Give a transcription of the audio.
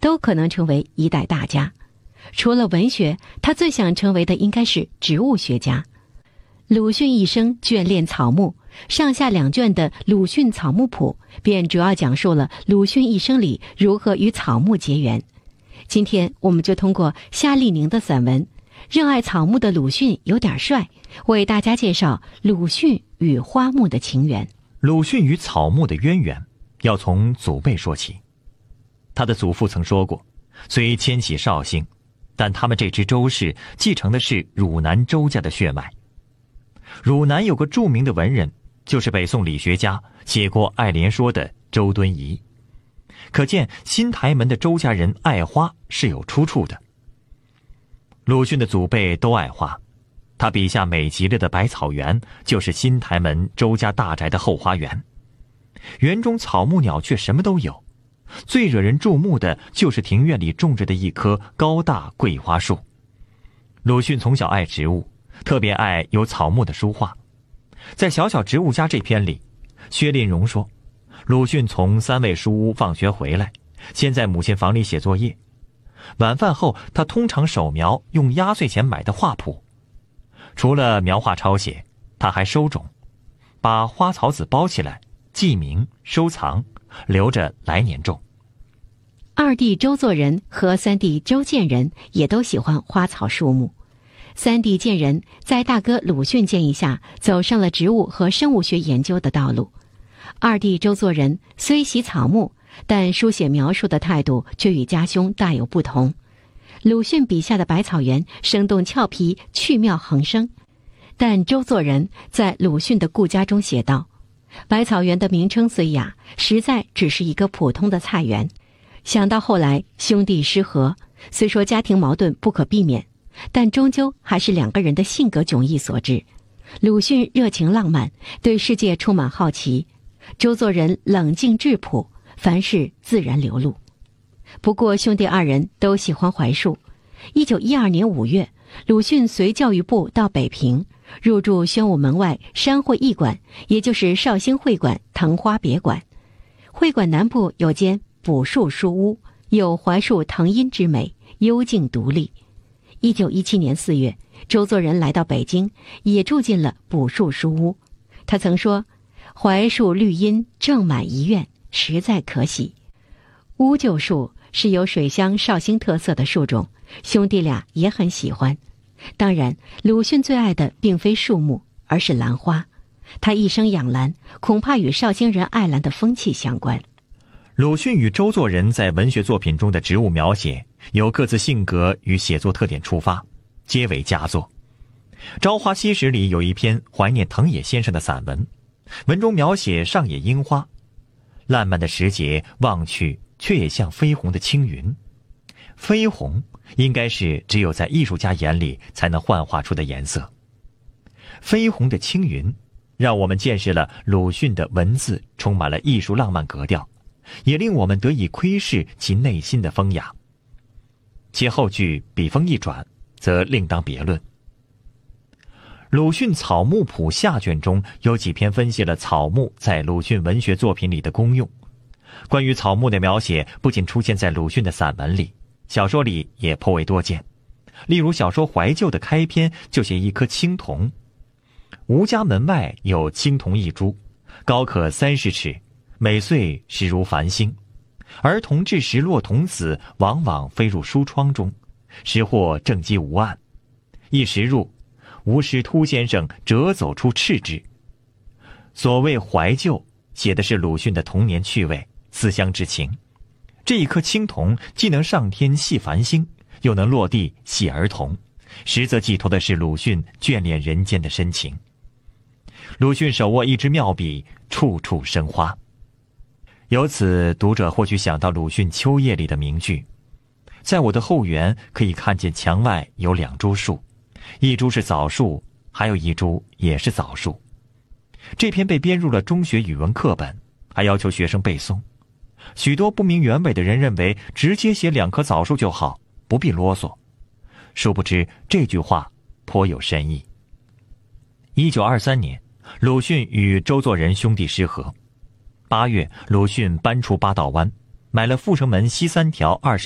都可能成为一代大家。除了文学，他最想成为的应该是植物学家。鲁迅一生眷恋草木，上下2卷的《鲁迅草木谱》便主要讲述了鲁迅一生里如何与草木结缘。今天我们就通过夏立宁的散文《热爱草木的鲁迅有点帅》，为大家介绍鲁迅与花木的情缘。 鲁迅与草木的渊源要从祖辈说起。他的祖父曾说过，虽迁徙绍兴，但他们这支周氏继承的是汝南周家的血脉。汝南有个著名的文人，就是北宋理学家写过《爱莲说》的周敦颐。可见新台门的周家人爱花是有出处的。鲁迅的祖辈都爱花，他笔下美极了的百草园就是新台门周家大宅的后花园。园中草木鸟雀什么都有，最惹人注目的就是庭院里种着的一棵高大桂花树。鲁迅从小爱植物，特别爱有草木的书画。在《小小植物家》这篇里，薛令荣说，鲁迅从3味书屋放学回来，先在母亲房里写作业，晚饭后他通常手描用压岁钱买的画谱。除了描画抄写，他还收种，把花草籽包起来记名收藏，留着来年种。 2弟周作人和3弟周建人也都喜欢花草树木。3弟建人在大哥鲁迅建议下走上了植物和生物学研究的道路。2弟周作人虽喜草木，但书写描述的态度却与家兄大有不同。鲁迅笔下的百草园生动俏皮，趣妙横生，但周作人在鲁迅的故家中写道，百草园的名称虽雅，实在只是一个普通的菜园。想到后来兄弟失和，虽说家庭矛盾不可避免，但终究还是2个人的性格迥异所致。鲁迅热情浪漫，对世界充满好奇；周作人冷静质朴，凡事自然流露。不过兄弟2人都喜欢槐树。1912年5月，鲁迅随教育部到北平，入住宣武门外山会艺馆，也就是绍兴会馆藤花别馆。会馆南部有间补树书屋，有槐树藤阴之美，幽静独立。1917年4月，周作人来到北京，也住进了补树书屋。他曾说，槐树绿荫正满一院，实在可喜。乌桕树是有水乡绍兴特色的树种，兄弟俩也很喜欢。当然，鲁迅最爱的并非树木，而是兰花。他一生养兰，恐怕与绍兴人爱兰的风气相关。 鲁迅与周作人在文学作品中的植物描写，由各自性格与写作特点出发，皆为佳作。《朝花夕拾》里有一篇怀念藤野先生的散文，文中描写上野樱花，烂漫的时节望去，却也像绯红的青云。绯红应该是只有在艺术家眼里才能幻化出的颜色。绯红的青云让我们见识了鲁迅的文字充满了艺术浪漫格调，也令我们得以窥视其内心的风雅。其后句笔锋一转，则另当别论。鲁迅草木谱下卷中有几篇分析了草木在鲁迅文学作品里的功用。关于草木的描写不仅出现在鲁迅的散文里，小说里也颇为多见。例如小说《怀旧》的开篇就写一棵青桐，吴家门外有青桐一株，高可30尺，每岁实如繁星。儿童至时落童子，往往飞入书窗中，时或正积无案。一时入，吴师突先生折走出斥之。所谓怀旧，写的是鲁迅的童年趣味、思乡之情。这一棵青桐既能上天系繁星，又能落地系儿童，实则寄托的是鲁迅眷恋人间的深情。鲁迅手握一支妙笔，处处生花。由此，读者或许想到鲁迅《秋夜》里的名句：在我的后园可以看见墙外有2株树，一株是枣树，还有一株也是枣树。这篇被编入了中学语文课本，还要求学生背诵。许多不明原委的人认为直接写2棵枣树就好，不必啰嗦。殊不知这句话颇有深意。1923年，鲁迅与周作人兄弟失和。8月，鲁迅搬出八道湾，买了阜成门西3条